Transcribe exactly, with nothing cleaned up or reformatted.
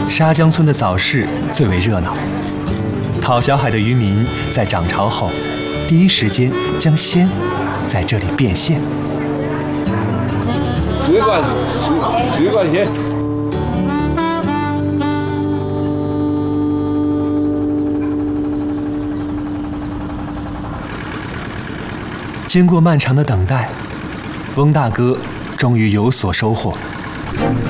沙江村的早市最为热闹。讨小海的渔民在涨潮后，第一时间将鲜在这里变现。 十块，十十块钱。 经过漫长的等待，翁大哥终于有所收获。